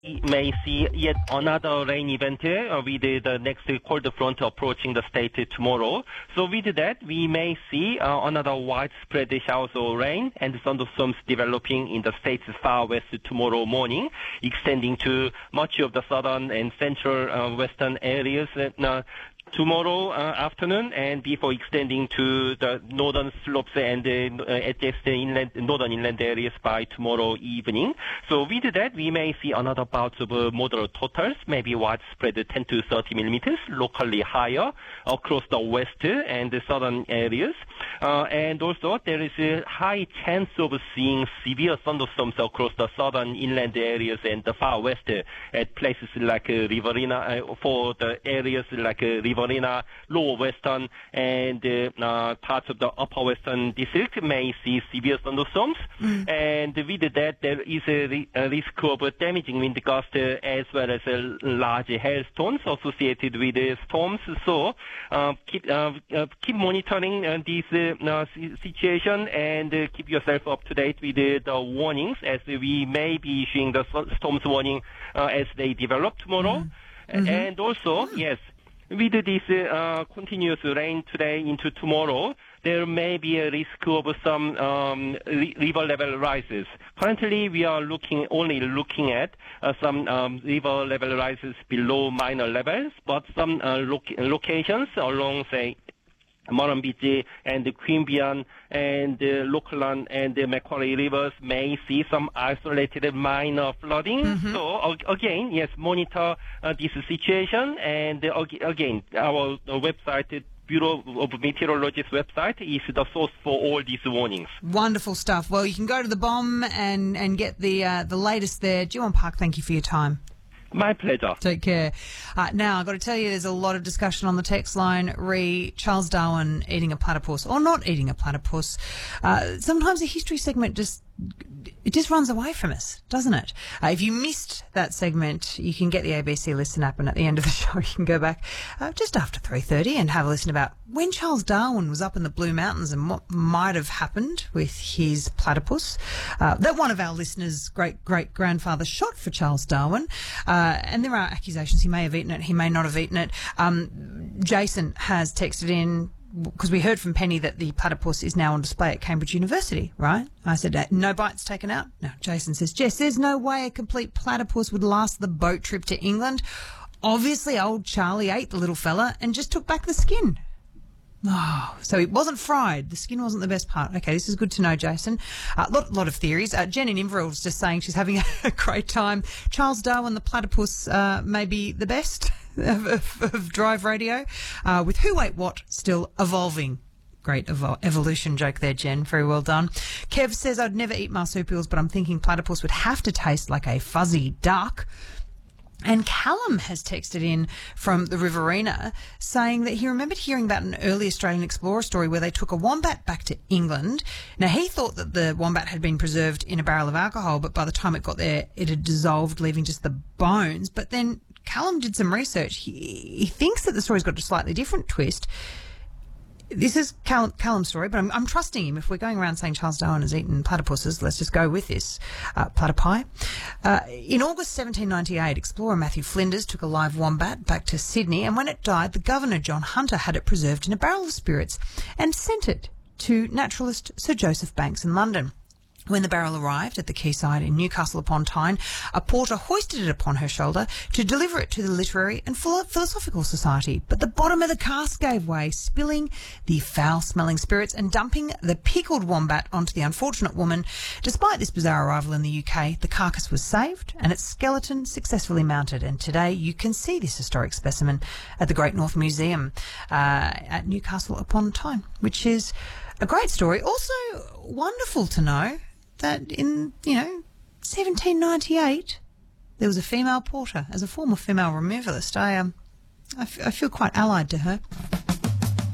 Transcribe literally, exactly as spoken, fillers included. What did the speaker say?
We may see yet another rain event uh, with uh, the next cold front approaching the state tomorrow. So with that, we may see uh, another widespread showers of rain and thunderstorms developing in the state's far west tomorrow morning, extending to much of the southern and central uh, western areas uh, tomorrow uh, afternoon, and before extending to the northern slopes and uh, at least the inland, northern inland areas by tomorrow evening. So with that, we may see another bout of uh, moderate totals, maybe widespread ten to thirty millimeters, locally higher across the west and the southern areas. Uh, and also, there is a high chance of seeing severe thunderstorms across the southern inland areas and the far west uh, at places like uh, Riverina, uh, for the areas like uh, Riverina, lower western, and uh, uh, parts of the upper western district may see severe thunderstorms. Mm. And with that, there is a, ri- a risk of a damaging wind gust uh, as well as uh, large hailstones associated with the storms. So uh, keep uh, uh, keep monitoring uh, this uh, uh, situation and uh, keep yourself up to date with uh, the warnings, as we may be issuing the storms warning uh, as they develop tomorrow. Mm-hmm. And also, yes, with this uh, continuous rain today into tomorrow, there may be a risk of some um, re- river level rises. Currently, we are looking only looking at uh, some um, river level rises below minor levels, but some uh, lo- locations along, say, Murrumbidgee and the Queanbeyan and the Lachlan and the Macquarie rivers may see some isolated minor flooding. Mm-hmm. So uh, again, yes, monitor uh, this situation, and uh, again, our uh, website, Bureau of Meteorology's website, is the source for all these warnings. Wonderful stuff. Well, you can go to the B O M and and get the uh, the latest there. Jiwon Park, thank you for your time. My pleasure. Take care. Uh, now, I've got to tell you, there's a lot of discussion on the text line, re Charles Darwin eating a platypus or not eating a platypus. Uh, sometimes a history segment just it just runs away from us, doesn't it? Uh, if you missed that segment, you can get the A B C Listen app, and at the end of the show you can go back uh, just after three thirty and have a listen about when Charles Darwin was up in the Blue Mountains and what might have happened with his platypus. Uh, that one of our listeners' great-great-grandfather shot for Charles Darwin, uh, and there are accusations he may have eaten it, he may not have eaten it. Um, Jason has texted in, because we heard from Penny that the platypus is now on display at Cambridge University, right? I said, uh, no bites taken out? No. Jason says, Jess, there's no way a complete platypus would last the boat trip to England. Obviously, old Charlie ate the little fella and just took back the skin. Oh, so it wasn't fried. The skin wasn't the best part. Okay, this is good to know, Jason. A uh, lot, lot of theories. Uh, Jen in Inverell was just saying she's having a great time. Charles Darwin, the platypus, uh, may be the best of, of, of drive radio, uh, with Who Ate What still evolving. Great evo- evolution joke there, Jen. Very well done. Kev says, I'd never eat marsupials, but I'm thinking platypus would have to taste like a fuzzy duck. And Callum has texted in from the Riverina saying that he remembered hearing about an early Australian explorer story where they took a wombat back to England. Now, he thought that the wombat had been preserved in a barrel of alcohol, but by the time it got there, it had dissolved, leaving just the bones. But then Callum did some research. He, he thinks that the story's got a slightly different twist. This is Callum, Callum's story, but I'm, I'm trusting him. If we're going around saying Charles Darwin has eaten platypuses, let's just go with this. Uh, platypi. Uh, in August seventeen ninety-eight, explorer Matthew Flinders took a live wombat back to Sydney, and when it died, the Governor, John Hunter, had it preserved in a barrel of spirits and sent it to naturalist Sir Joseph Banks in London. When the barrel arrived at the quayside in Newcastle upon Tyne, a porter hoisted it upon her shoulder to deliver it to the Literary and Philosophical Society. But the bottom of the cask gave way, spilling the foul-smelling spirits and dumping the pickled wombat onto the unfortunate woman. Despite this bizarre arrival in the U K, the carcass was saved and its skeleton successfully mounted. And today you can see this historic specimen at the Great North Museum uh, at Newcastle upon Tyne, which is a great story. Also wonderful to know that in, you know, seventeen ninety-eight, there was a female porter. As a former female removalist, I, um, I, f- I feel quite allied to her.